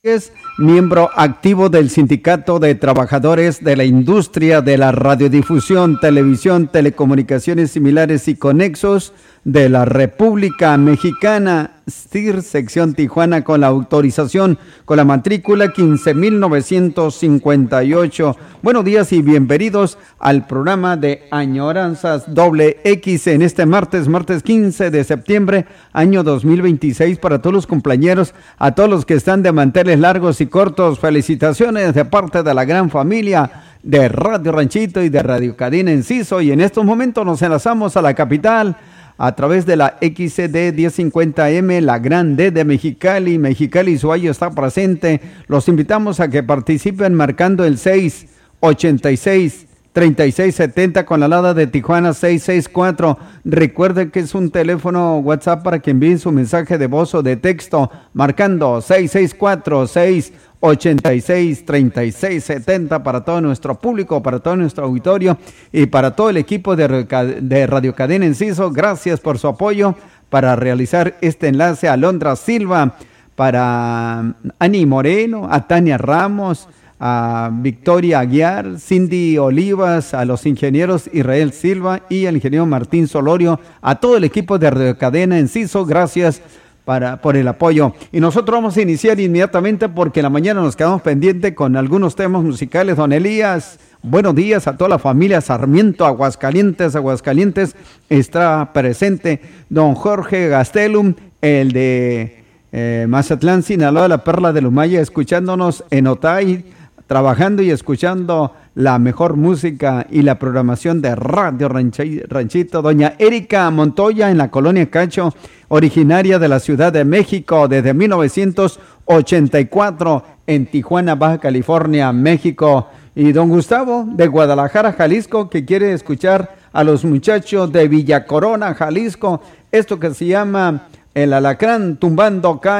Es miembro activo del Sindicato de Trabajadores de la Industria de la Radiodifusión, Televisión, Telecomunicaciones Similares y Conexos de la República Mexicana, STIR, sección Tijuana, con la autorización, con la matrícula 15.958. Buenos días y bienvenidos al programa de Añoranzas XX en este martes 15 de septiembre, año 2026, para todos los cumpleañeros, a todos los que están de manteles largos y cortos. Felicitaciones de parte de la gran familia de Radio Ranchito y de Radio Cadena Enciso. Y en estos momentos nos enlazamos a la capital a través de la XCD 1050M, la Gran D de Mexicali. Mexicali Suayo está presente. Los invitamos a que participen marcando el 686-3670 con la alada de Tijuana 664. Recuerde que es un teléfono WhatsApp para que envíen su mensaje de voz o de texto marcando 664-686-3670 para todo nuestro público, para todo nuestro auditorio y para todo el equipo de Radio Cadena Enciso. Gracias por su apoyo para realizar este enlace. A Alondra Silva, para Ani Moreno, a Tania Ramos, a Victoria Aguiar, Cindy Olivas, a los ingenieros Israel Silva y al ingeniero Martín Solorio, a todo el equipo de Radio Cadena Enciso. Gracias por el apoyo. Y nosotros vamos a iniciar inmediatamente porque en la mañana nos quedamos pendientes con algunos temas musicales. Don Elías, buenos días a toda la familia Sarmiento, Aguascalientes está presente. Don Jorge Gastelum, el de Mazatlán, Sinaloa, la Perla de Lumaya, escuchándonos en Otay, trabajando y escuchando la mejor música y la programación de Radio Ranchito. Doña Erika Montoya en la Colonia Cacho, originaria de la Ciudad de México desde 1984 en Tijuana, Baja California, México. Y don Gustavo de Guadalajara, Jalisco, que quiere escuchar a los muchachos de Villa Corona, Jalisco, esto que se llama El Alacrán Tumbando Calle.